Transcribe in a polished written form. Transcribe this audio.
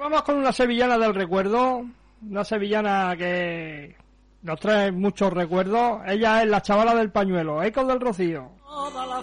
Vamos con una sevillana del recuerdo, una sevillana que nos trae muchos recuerdos. Ella es la chavala del pañuelo, Ecos del Rocío. Toda la